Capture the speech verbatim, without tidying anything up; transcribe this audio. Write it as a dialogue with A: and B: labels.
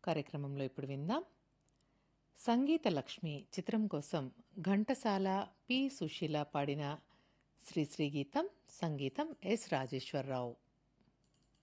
A: కార్యక్రమంలో ఇప్పుడు విందాం. సంగీత లక్ష్మి చిత్రం కోసం ఘంటసాల పి సుశీల పాడిన శ్రీశ్రీ గీతం, సంగీతం ఎస్ రాజేశ్వరరావు.